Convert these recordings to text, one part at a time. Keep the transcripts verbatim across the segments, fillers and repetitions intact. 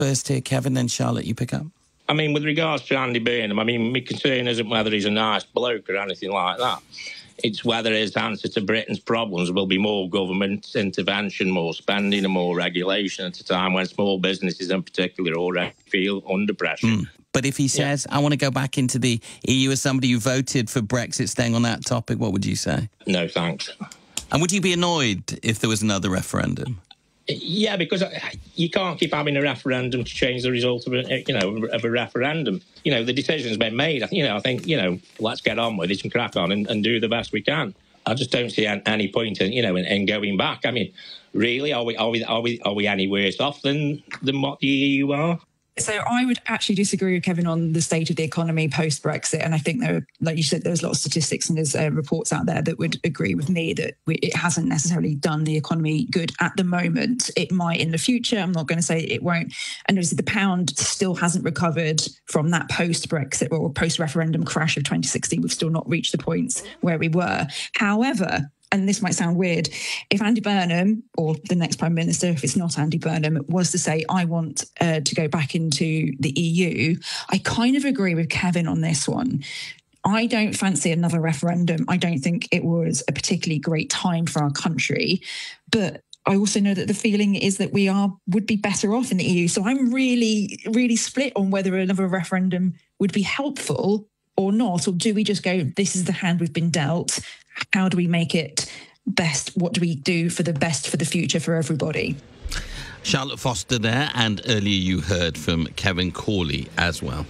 burst here, Kevin, then Charlotte, you pick up. I mean, with regards to Andy Burnham, I mean, my concern isn't whether he's a nice bloke or anything like that. It's whether his answer to Britain's problems will be more government intervention, more spending and more regulation at a time when small businesses in particular already feel under pressure. Mm. But if he says, yeah. I want to go back into the E U as somebody who voted for Brexit, staying on that topic, what would you say? No, thanks. And would you be annoyed if there was another referendum? Yeah, because you can't keep having a referendum to change the result of a, you know, of a referendum. You know, the decision's been made. You know, I think, you know, let's get on with it and crack on and, and do the best we can. I just don't see any point in, you know, in, in going back. I mean, really, are we are we are we are we any worse off than than what the E U are? So I would actually disagree with Kevin on the state of the economy post-Brexit. And I think there, like you said, there's a lot of statistics and there's uh, reports out there that would agree with me that we, it hasn't necessarily done the economy good at the moment. It might in the future. I'm not going to say it won't. And obviously the pound still hasn't recovered from that post-Brexit or post-referendum crash of twenty sixteen. We've still not reached the points where we were. However, and this might sound weird, if Andy Burnham, or the next Prime Minister, if it's not Andy Burnham, was to say, I want uh, to go back into the E U, I kind of agree with Kevin on this one. I don't fancy another referendum. I don't think it was a particularly great time for our country. But I also know that the feeling is that we are would be better off in the E U. So I'm really, really split on whether another referendum would be helpful or not. Or do we just go, this is the hand we've been dealt? How do we make it best? What do we do for the best for the future for everybody? Charlotte Foster there, and earlier you heard from Kevin Cawley as well.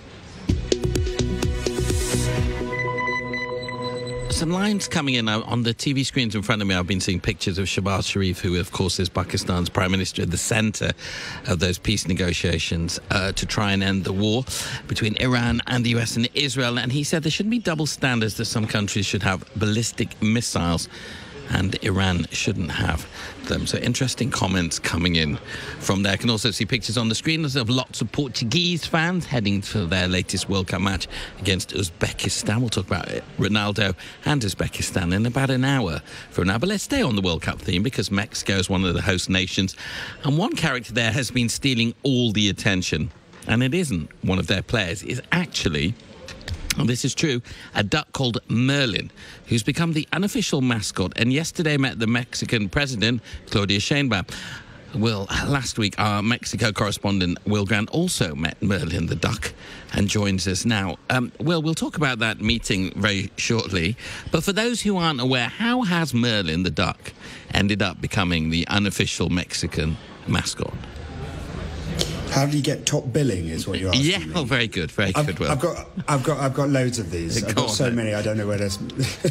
Some lines coming in on the T V screens in front of me. I've been seeing pictures of Shehbaz Sharif, who, of course, is Pakistan's Prime Minister, at the centre of those peace negotiations uh, to try and end the war between Iran and the U S and Israel. And he said there shouldn't be double standards, that some countries should have ballistic missiles and Iran shouldn't have them. So interesting comments coming in from there. You can also see pictures on the screen of lots of Portuguese fans heading to their latest World Cup match against Uzbekistan. We'll talk about it, Ronaldo and Uzbekistan, in about an hour from now. But let's stay on the World Cup theme, because Mexico is one of the host nations, and one character there has been stealing all the attention, and it isn't one of their players. It's actually, and this is true, a duck called Merlin, who's become the unofficial mascot, and yesterday met the Mexican president, Claudia Sheinbaum. Well, last week, our Mexico correspondent, Will Grant, also met Merlin the duck and joins us now. Um, Will, we'll talk about that meeting very shortly. But for those who aren't aware, how has Merlin the duck ended up becoming the unofficial Mexican mascot? How do you get top billing, is what you're asking Yeah, me. oh, very good, very I've, good, Will. I've got, I've got, I've got loads of these. Go I've got on, so then. many, I don't know where to...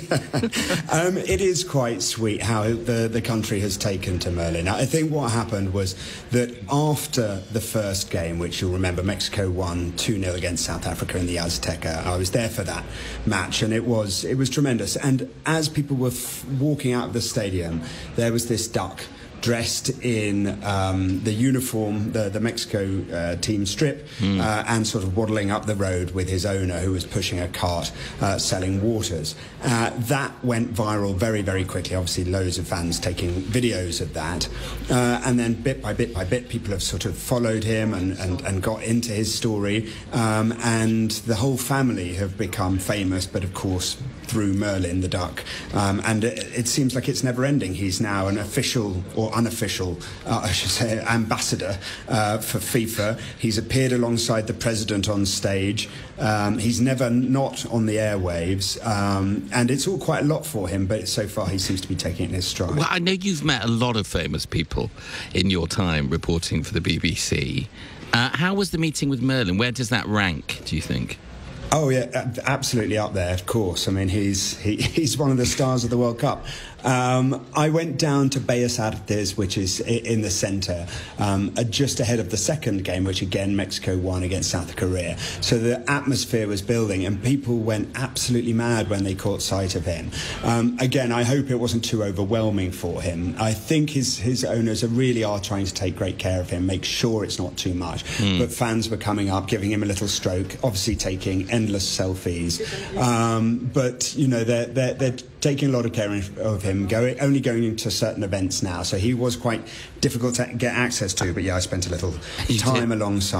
um, it is quite sweet how the, the country has taken to Merlin. I think what happened was that after the first game, which you'll remember, Mexico won two nil against South Africa in the Azteca. I was there for that match, and it was, it was tremendous. And as people were f- walking out of the stadium, there was this duck dressed in um, the uniform, the, the Mexico uh, team strip, mm. uh, and sort of waddling up the road with his owner, who was pushing a cart uh, selling waters. Uh, that went viral very, very quickly. Obviously, loads of fans taking videos of that. Uh, and then bit by bit by bit, people have sort of followed him and, and, and got into his story. Um, and the whole family have become famous, but of course, through Merlin the duck. Um, and it, it seems like it's never ending. He's now an official, or unofficial, uh, I should say, ambassador uh, for FIFA. He's appeared alongside the president on stage. Um, he's never not on the airwaves. Um, and it's all quite a lot for him, but so far he seems to be taking it in his stride. Well, I know you've met a lot of famous people in your time reporting for the B B C. Uh, how was the meeting with Merlin? Where does that rank, do you think? Oh, yeah, absolutely up there, of course. I mean, he's he, he's one of the stars of the World Cup. Um, I went down to Bellas Artes, which is in the centre, um, just ahead of the second game, which again Mexico won against South Korea. So the atmosphere was building, and people went absolutely mad when they caught sight of him. Um, again, I hope it wasn't too overwhelming for him. I think his his owners are really are trying to take great care of him, make sure it's not too much. Mm. But fans were coming up, giving him a little stroke, obviously taking endless selfies. Um, but you know, they're they're they're taking a lot of care of him, going, only going into certain events now. So he was quite difficult to get access to. But yeah, I spent a little time alongside